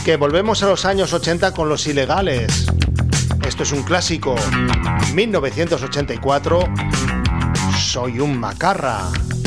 que volvemos a los años 80 con Los Ilegales. Esto es un clásico, 1984, Soy un macarra.